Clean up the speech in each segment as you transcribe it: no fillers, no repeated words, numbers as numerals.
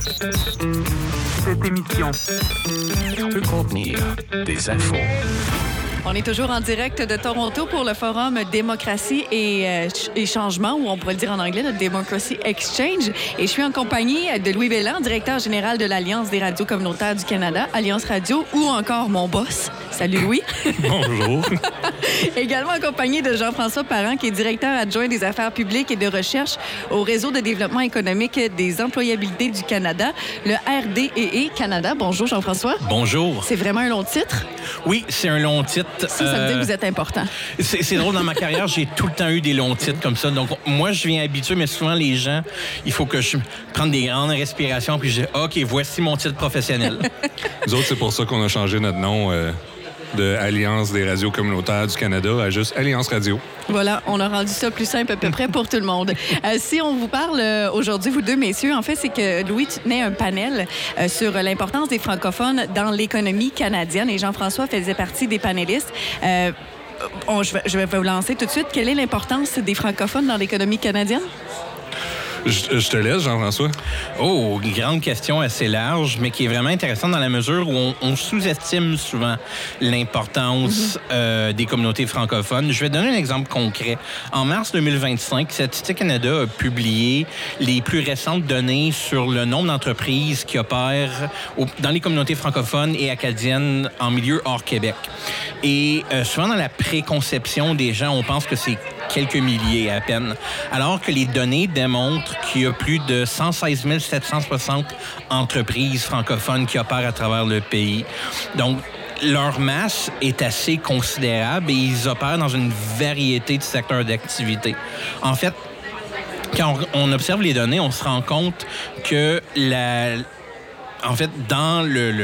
Cette émission peut contenir des infos. On est toujours en direct de Toronto pour le forum Démocratie et Changement, ou on pourrait le dire en anglais, le Democracy Exchange. Et je suis en compagnie de Louis Belland, directeur général de l'Alliance des radios communautaires du Canada, Alliance Radio, ou encore mon boss. Salut Louis. Bonjour. Également accompagné de Jean-François Parent, qui est directeur adjoint des affaires publiques et de recherche au Réseau de développement économique des employabilités du Canada, le RDEE Canada. Bonjour Jean-François. Bonjour. C'est vraiment un long titre? Oui, c'est un long titre. Ça veut dire que vous êtes important. C'est drôle, dans ma carrière, j'ai tout le temps eu des longs titres comme ça. Donc, moi, je viens habitué, mais souvent, les gens, il faut que je prenne des grandes respirations, puis je dis, OK, voici mon titre professionnel. Nous autres, c'est pour ça qu'on a changé notre nom de Alliance des radios communautaires du Canada à juste Alliance Radio. Voilà, on a rendu ça plus simple à peu près pour tout le monde. Si on vous parle aujourd'hui, vous deux messieurs, en fait, c'est que Louis, tu tenais un panel sur l'importance des francophones dans l'économie canadienne et Jean-François faisait partie des panélistes. Je vais vous lancer tout de suite. Quelle est l'importance des francophones dans l'économie canadienne? Je te laisse, Jean-François. Oh, une grande question assez large, mais qui est vraiment intéressante dans la mesure où on sous-estime souvent l'importance des communautés francophones. Je vais donner un exemple concret. En mars 2025, Statistique Canada a publié les plus récentes données sur le nombre d'entreprises qui opèrent dans les communautés francophones et acadiennes en milieu hors Québec. Et souvent, dans la préconception des gens, on pense que c'est quelques milliers à peine, alors que les données démontrent qu'il y a plus de 116 760 entreprises francophones qui opèrent à travers le pays. Donc, leur masse est assez considérable et ils opèrent dans une variété de secteurs d'activité. En fait, quand on observe les données, on se rend compte que dans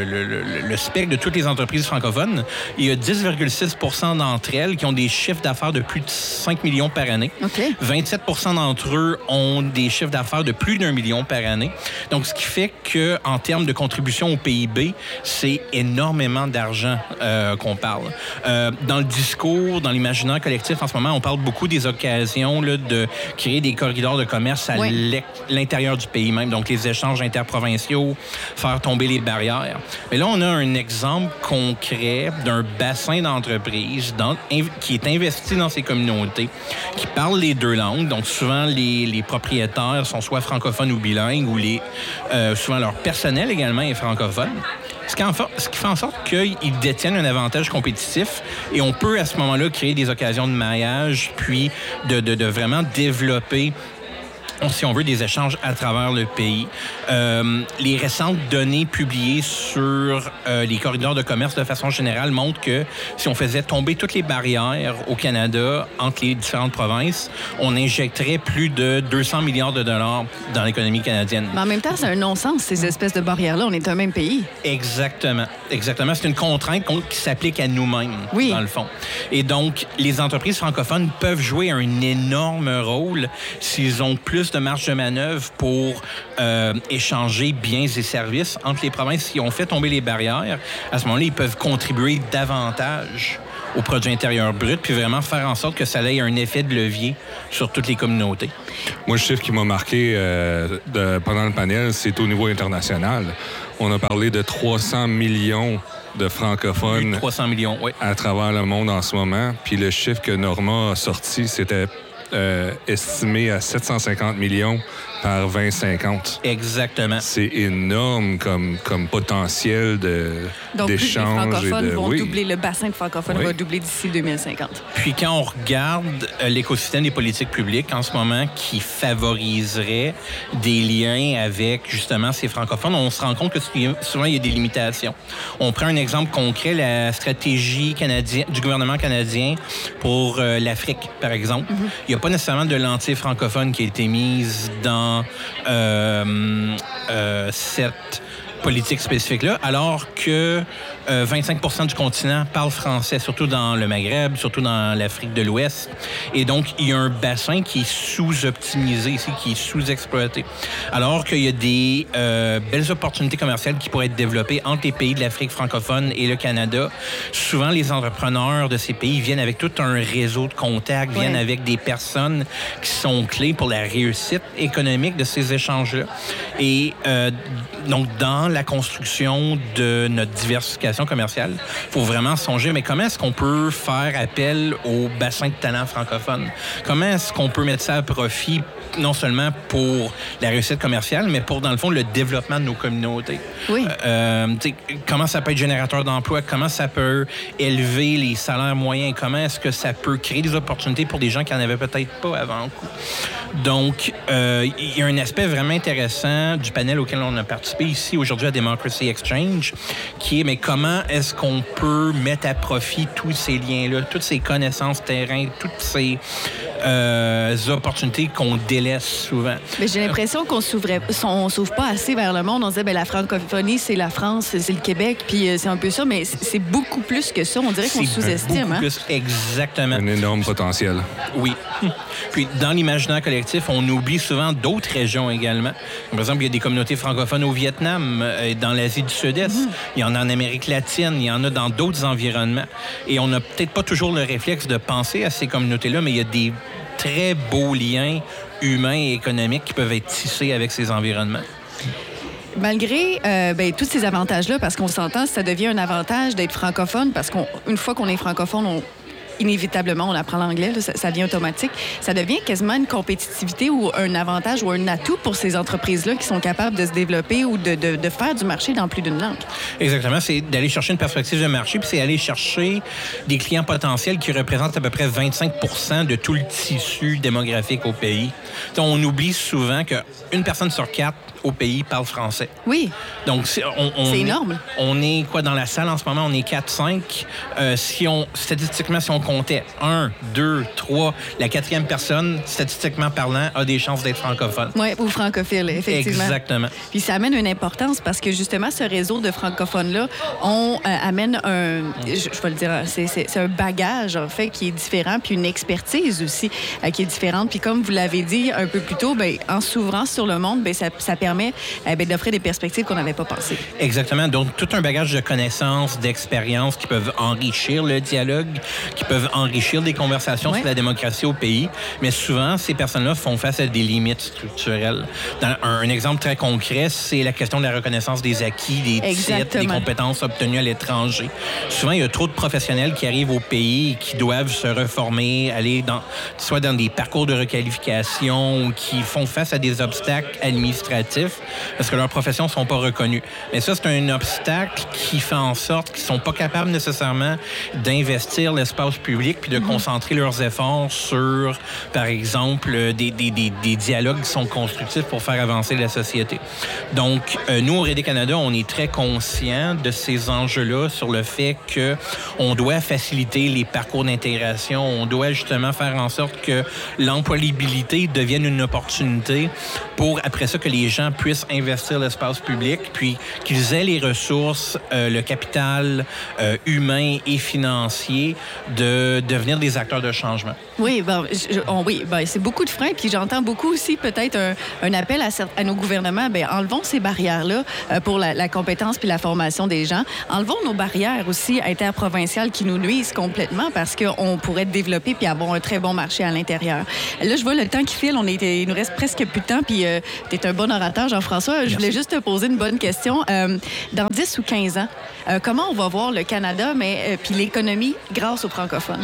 le spectre de toutes les entreprises francophones, il y a 10,6 % d'entre elles qui ont des chiffres d'affaires de plus de 5 millions par année. Okay. 27 % d'entre eux ont des chiffres d'affaires de plus d'1 million par année. Donc, ce qui fait qu'en termes de contribution au PIB, c'est énormément d'argent qu'on parle. Dans le discours, dans l'imaginaire collectif, en ce moment, on parle beaucoup des occasions là, de créer des corridors de commerce à l'intérieur du pays même. Donc, les échanges interprovinciaux, faire tomber les barrières. Mais là, on a un exemple concret d'un bassin d'entreprises qui est investi dans ces communautés, qui parlent les deux langues. Donc, souvent, les propriétaires sont soit francophones ou bilingues, ou souvent leur personnel également est francophone. Ce qui fait en sorte qu'ils détiennent un avantage compétitif et on peut, à ce moment-là, créer des occasions de maillage, puis de vraiment développer, si on veut, des échanges à travers le pays. Les récentes données publiées sur les corridors de commerce de façon générale montrent que si on faisait tomber toutes les barrières au Canada entre les différentes provinces, on injecterait plus de 200 milliards de dollars dans l'économie canadienne. Mais en même temps, c'est un non-sens, ces espèces de barrières-là. On est un même pays. Exactement. C'est une contrainte qui s'applique à nous-mêmes, dans le fond. Et donc, les entreprises francophones peuvent jouer un énorme rôle s'ils ont plus de marge de manœuvre pour échanger biens et services entre les provinces. Si on fait tomber les barrières, à ce moment-là, ils peuvent contribuer davantage au produit intérieur brut, puis vraiment faire en sorte que ça ait un effet de levier sur toutes les communautés. Moi, le chiffre qui m'a marqué pendant le panel, c'est au niveau international. On a parlé de 300 millions de francophones 300 millions, oui. À travers le monde en ce moment. Puis le chiffre que Norma a sorti, c'était estimé à 750 millions par 2050. Exactement. C'est énorme comme potentiel d'échange. Donc, les francophones vont doubler, le bassin de francophones va doubler d'ici 2050. Puis quand on regarde l'écosystème des politiques publiques en ce moment qui favoriserait des liens avec justement ces francophones, on se rend compte que souvent il y a des limitations. On prend un exemple concret, la stratégie du gouvernement canadien pour l'Afrique, par exemple. Il n'y a pas nécessairement de lentille francophone qui a été mise dans cette politique spécifique-là, alors que 25% du continent parle français, surtout dans le Maghreb, surtout dans l'Afrique de l'Ouest. Et donc, il y a un bassin qui est sous-optimisé ici, qui est sous-exploité. Alors qu'il y a des belles opportunités commerciales qui pourraient être développées entre les pays de l'Afrique francophone et le Canada. Souvent, les entrepreneurs de ces pays viennent avec tout un réseau de contacts, viennent avec des personnes qui sont clés pour la réussite économique de ces échanges-là. Et donc, dans la construction de notre diversification commerciale, il faut vraiment songer, mais comment est-ce qu'on peut faire appel au bassin de talents francophones? Comment est-ce qu'on peut mettre ça à profit, non seulement pour la réussite commerciale, mais pour, dans le fond, le développement de nos communautés? Oui. Comment ça peut être générateur d'emplois? Comment ça peut élever les salaires moyens? Comment est-ce que ça peut créer des opportunités pour des gens qui n'en avaient peut-être pas avant? Donc, il y a un aspect vraiment intéressant du panel auquel on a participé ici aujourd'hui à Democracy Exchange, qui est, mais comment est-ce qu'on peut mettre à profit tous ces liens-là, toutes ces connaissances terrain, toutes ces opportunités qu'on délaisse souvent. Mais j'ai l'impression qu'on s'ouvre pas assez vers le monde. On disait, la francophonie, c'est la France, c'est le Québec, puis c'est un peu ça, mais c'est beaucoup plus que ça. On dirait qu'on sous-estime. Beaucoup plus, exactement. Un énorme potentiel. Oui. Puis, dans l'imaginaire collectif, on oublie souvent d'autres régions également. Par exemple, il y a des communautés francophones au Vietnam, dans l'Asie du Sud-Est. Il y en a en Amérique latine, il y en a dans d'autres environnements. Et on n'a peut-être pas toujours le réflexe de penser à ces communautés-là, mais il y a des très beaux liens humains et économiques qui peuvent être tissés avec ces environnements. Malgré tous ces avantages-là, parce qu'on s'entend, ça devient un avantage d'être francophone, parce qu'une fois qu'on est francophone, inévitablement, on apprend l'anglais, là, ça devient automatique. Ça devient quasiment une compétitivité ou un avantage ou un atout pour ces entreprises-là qui sont capables de se développer ou de faire du marché dans plus d'une langue. Exactement. C'est d'aller chercher une perspective de marché, puis c'est aller chercher des clients potentiels qui représentent à peu près 25% de tout le tissu démographique au pays. Donc, on oublie souvent qu'une personne sur 4 au pays parle français. Oui. Donc, c'est énorme. On est quoi dans la salle en ce moment? On est 4-5. Statistiquement, si on comptait 1, 2, 3, la 4e personne, statistiquement parlant, a des chances d'être francophone. Oui, ou francophile, effectivement. Exactement. Puis ça amène une importance parce que justement, ce réseau de francophones-là, amène je vais le dire, c'est un bagage, en fait, qui est différent, puis une expertise aussi qui est différente. Puis comme vous l'avez dit un peu plus tôt, en s'ouvrant sur le monde, ça permet d'offrir des perspectives qu'on n'avait pas pensées. Exactement. Donc, tout un bagage de connaissances, d'expériences qui peuvent enrichir le dialogue, qui peuvent enrichir des conversations sur la démocratie au pays. Mais souvent, ces personnes-là font face à des limites structurelles. Un exemple très concret, c'est la question de la reconnaissance des acquis, des titres, des compétences obtenues à l'étranger. Souvent, il y a trop de professionnels qui arrivent au pays et qui doivent se reformer, aller soit dans des parcours de requalification ou qui font face à des obstacles administratifs parce que leurs professions ne sont pas reconnues. Mais ça, c'est un obstacle qui fait en sorte qu'ils ne sont pas capables nécessairement d'investir l'espace public puis de concentrer leurs efforts sur, par exemple, des dialogues qui sont constructifs pour faire avancer la société. Donc, nous, au Rédé Canada, on est très conscients de ces enjeux-là sur le fait qu'on doit faciliter les parcours d'intégration, on doit justement faire en sorte que l'employabilité devienne une opportunité pour, après ça, que les gens puissent investir l'espace public, puis qu'ils aient les ressources, le capital humain et financier de devenir des acteurs de changement. Oui, c'est beaucoup de freins, puis j'entends beaucoup aussi peut-être un appel à nos gouvernements, enlevons ces barrières-là pour la compétence puis la formation des gens. Enlevons nos barrières aussi interprovinciales qui nous nuisent complètement parce qu'on pourrait développer puis avoir un très bon marché à l'intérieur. Là, je vois le temps qui file, il nous reste presque plus de temps, puis tu es un bon orateur, Jean-François. Merci. Je voulais juste te poser une bonne question. Dans 10 ou 15 ans, comment on va voir le Canada, puis l'économie grâce aux francophones?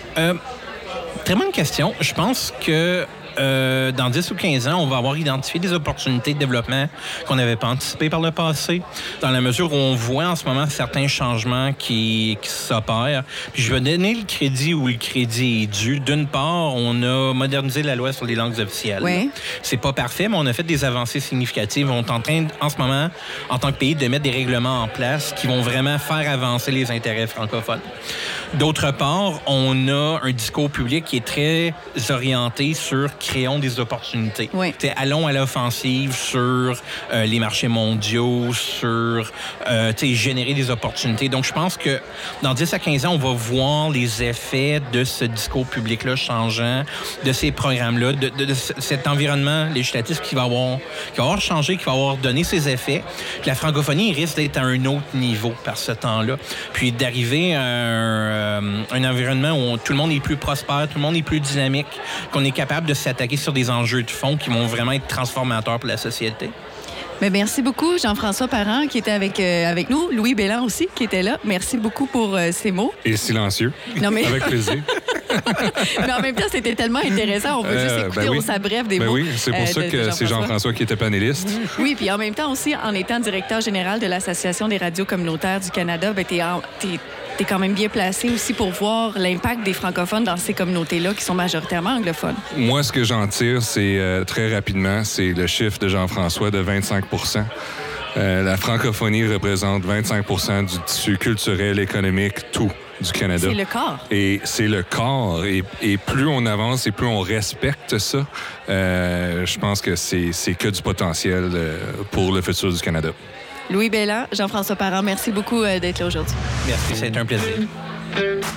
Très bonne question. Je pense que dans 10 ou 15 ans, on va avoir identifié des opportunités de développement qu'on n'avait pas anticipées par le passé, dans la mesure où on voit en ce moment certains changements qui s'opèrent. Puis je vais donner le crédit où le crédit est dû. D'une part, on a modernisé la loi sur les langues officielles. Oui. C'est pas parfait, mais on a fait des avancées significatives. On est en train, en ce moment, en tant que pays, de mettre des règlements en place qui vont vraiment faire avancer les intérêts francophones. D'autre part, on a un discours public qui est très orienté sur créons des opportunités. Oui. Allons à l'offensive sur les marchés mondiaux, sur générer des opportunités. Donc, je pense que dans 10 à 15 ans, on va voir les effets de ce discours public-là changeant, de ces programmes-là, de cet environnement législatif qui va avoir changé, qui va avoir donné ses effets. Puis la francophonie risque d'être à un autre niveau par ce temps-là. Puis d'arriver à un environnement où tout le monde est plus prospère, tout le monde est plus dynamique, qu'on est capable de s'attaquer sur des enjeux de fond qui vont vraiment être transformateurs pour la société. Bien, merci beaucoup, Jean-François Parent, qui était avec nous. Louis Bélan aussi, qui était là. Merci beaucoup pour ces mots. Et silencieux. Non, mais... Avec plaisir. Mais en même temps, c'était tellement intéressant. On peut juste écouter, on s'abrève des mots. Oui, c'est pour ça que c'est Jean-François qui était panéliste. Oui, puis en même temps aussi, en étant directeur général de l'Association des radios communautaires du Canada, t'es quand même bien placé aussi pour voir l'impact des francophones dans ces communautés-là qui sont majoritairement anglophones. Moi, ce que j'en tire, c'est très rapidement, c'est le chiffre de Jean-François de 25 %. La francophonie représente 25 % du tissu culturel, économique, tout du Canada. C'est le corps. Et c'est le corps. Et plus on avance et plus on respecte ça, je pense que c'est que du potentiel pour le futur du Canada. Louis Bélan, Jean-François Parent, merci beaucoup d'être là aujourd'hui. Merci, c'est un plaisir.